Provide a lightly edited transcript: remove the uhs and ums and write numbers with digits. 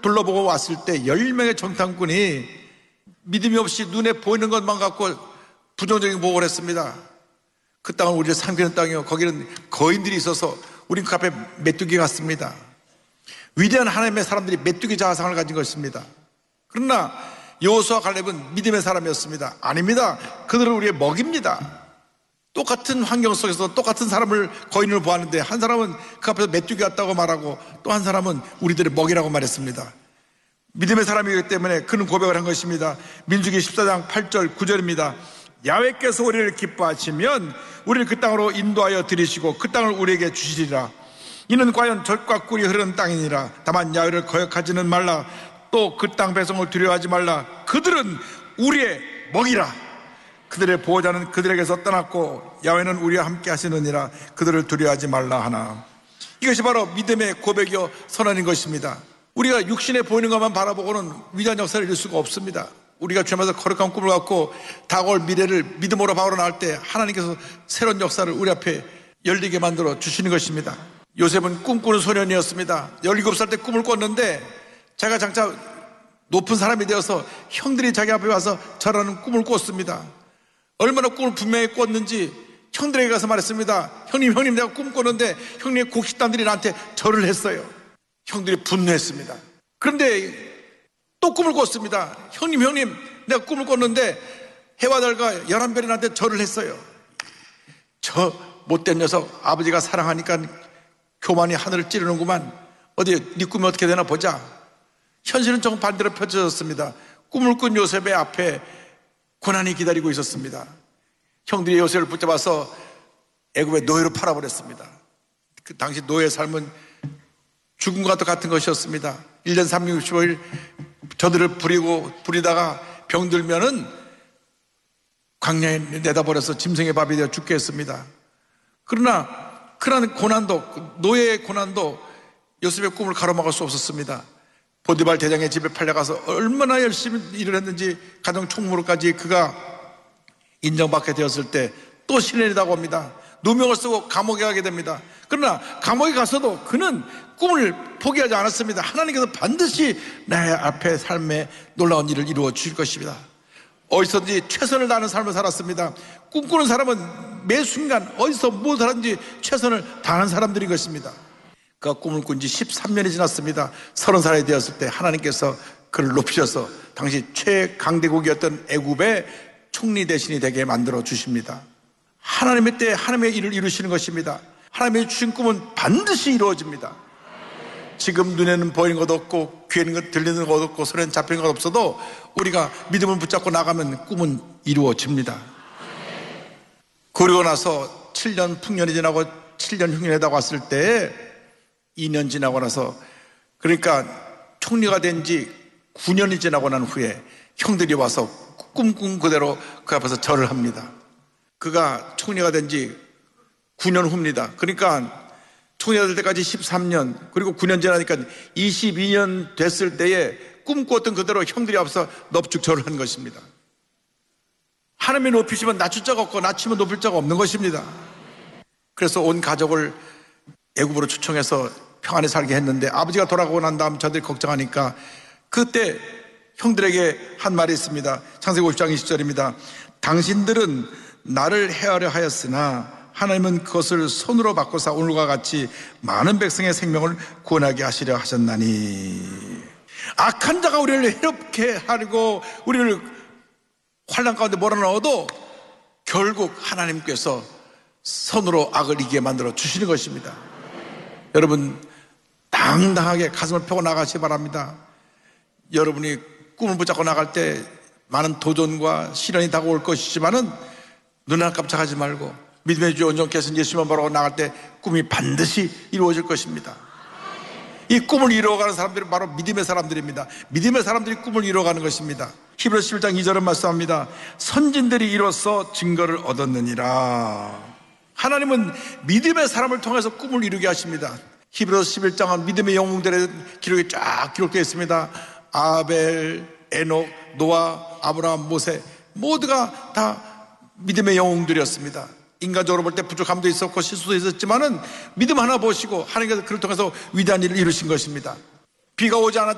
둘러보고 왔을 때 10명의 정탐꾼이 믿음이 없이 눈에 보이는 것만 갖고 부정적인 보고를 했습니다. 그 땅은 우리를 삼키는 땅이요, 거기는 거인들이 있어서 우린 그 앞에 메뚜기 같습니다. 위대한 하나님의 사람들이 메뚜기 자아상을 가진 것입니다. 그러나 여호수아 갈렙은 믿음의 사람이었습니다. 아닙니다. 그들은 우리의 먹입니다. 똑같은 환경 속에서 똑같은 사람을 거인으로 보았는데 한 사람은 그 앞에서 메뚜기 같다고 말하고 또 한 사람은 우리들의 먹이라고 말했습니다. 믿음의 사람이기 때문에 그는 고백을 한 것입니다. 민수기 14장 8절 9절입니다. 야훼께서 우리를 기뻐하시면 우리를 그 땅으로 인도하여 들이시고 그 땅을 우리에게 주시리라. 이는 과연 젖과 꿀이 흐르는 땅이니라. 다만 야훼를 거역하지는 말라. 또 그 땅 배송을 두려워하지 말라. 그들은 우리의 먹이라. 그들의 보호자는 그들에게서 떠났고 야훼는 우리와 함께 하시느니라. 그들을 두려워하지 말라 하나. 이것이 바로 믿음의 고백이요 선언인 것입니다. 우리가 육신에 보이는 것만 바라보고는 위대한 역사를 이룰 수가 없습니다. 우리가 주님께서 거룩한 꿈을 갖고 다가올 미래를 믿음으로 바로 나올 때 하나님께서 새로운 역사를 우리 앞에 열리게 만들어 주시는 것입니다. 요셉은 꿈꾸는 소년이었습니다. 17살 때 꿈을 꿨는데 자기가 장차 높은 사람이 되어서 형들이 자기 앞에 와서 절하는 꿈을 꿨습니다. 얼마나 꿈을 분명히 꿨는지 형들에게 가서 말했습니다. 형님 내가 꿈 꿨는데 형님의 곡식단들이 나한테 절을 했어요. 형들이 분노했습니다. 그런데 또 꿈을 꿨습니다. 형님 내가 꿈을 꿨는데 해와 달과 11별이 나한테 절을 했어요. 저 못된 녀석, 아버지가 사랑하니까 교만이 하늘을 찌르는구만. 어디 네 꿈이 어떻게 되나 보자. 현실은 조금 반대로 펼쳐졌습니다. 꿈을 꾼 요셉의 앞에 고난이 기다리고 있었습니다. 형들이 요셉을 붙잡아서 애굽의 노예로 팔아버렸습니다. 그 당시 노예의 삶은 죽음과 같은 것이었습니다. 1년 365일 저들을 부리다가 병들면은 광야에 내다버려서 짐승의 밥이 되어 죽게 했습니다. 그러나 그러한 고난도, 노예의 고난도 요셉의 꿈을 가로막을 수 없었습니다. 보디발 대장의 집에 팔려가서 얼마나 열심히 일을 했는지 가정 총무로까지 그가 인정받게 되었을 때 또 시련이라고 합니다. 누명을 쓰고 감옥에 가게 됩니다. 그러나 감옥에 가서도 그는 꿈을 포기하지 않았습니다. 하나님께서 반드시 나의 앞에 삶에 놀라운 일을 이루어 주실 것입니다. 어디서든지 최선을 다하는 삶을 살았습니다. 꿈꾸는 사람은 매 순간 어디서 무엇을 하든지 최선을 다하는 사람들인 것입니다. 그가 꿈을 꾼 지 13년이 지났습니다. 30살이 되었을 때 하나님께서 그를 높이셔서 당시 최강대국이었던 애굽의 총리 대신이 되게 만들어 주십니다. 하나님의 때에 하나님의 일을 이루시는 것입니다. 하나님의 주신 꿈은 반드시 이루어집니다. 지금 눈에는 보이는 것 없고 귀에는 들리는 것 없고 손에는 잡히는 것 없어도 우리가 믿음을 붙잡고 나가면 꿈은 이루어집니다. 그러고 나서 7년 풍년이 지나고 7년 흉년이라고 왔을 때 2년 지나고 나서, 그러니까 총리가 된 지 9년이 지나고 난 후에 형들이 와서 꿈꾼 그대로 그 앞에서 절을 합니다. 그가 총리가 된 지 9년 후입니다. 그러니까 총리가 될 때까지 13년, 그리고 9년 지나니까 22년 됐을 때에 꿈꿨던 그대로 형들이 앞서 넙죽 절을 한 것입니다. 하나님이 높이시면 낮출 자가 없고 낮추면 높일 자가 없는 것입니다. 그래서 온 가족을 애굽으로 초청해서 평안히 살게 했는데 아버지가 돌아가고 난 다음 저들이 걱정하니까 그때 형들에게 한 말이 있습니다. 창세기 50장 20절입니다. 당신들은 나를 해하려 하였으나 하나님은 그것을 손으로 바꿔서 오늘과 같이 많은 백성의 생명을 구원하게 하시려 하셨나니. 악한 자가 우리를 해롭게 하려고 우리를 환난 가운데 몰아넣어도 결국 하나님께서 손으로 악을 이기게 만들어 주시는 것입니다. 여러분 당당하게 가슴을 펴고 나가시기 바랍니다. 여러분이 꿈을 붙잡고 나갈 때 많은 도전과 시련이 다가올 것이지만은 눈 하나 깜짝하지 말고 믿음의 주 온전케 하신 예수만 바라고 나갈 때 꿈이 반드시 이루어질 것입니다. 이 꿈을 이루어가는 사람들은 바로 믿음의 사람들입니다. 믿음의 사람들이 꿈을 이루어가는 것입니다. 히브리서 11장 2절은 말씀합니다. 선진들이 이로써 증거를 얻었느니라. 하나님은 믿음의 사람을 통해서 꿈을 이루게 하십니다. 히브리서 11장은 믿음의 영웅들의 기록이 쫙 기록되어 있습니다. 아벨, 에녹, 노아, 아브라함, 모세 모두가 다 믿음의 영웅들이었습니다. 인간적으로 볼 때 부족함도 있었고 실수도 있었지만은 믿음 하나 보시고 하나님께서 그를 통해서 위대한 일을 이루신 것입니다. 비가 오지 않았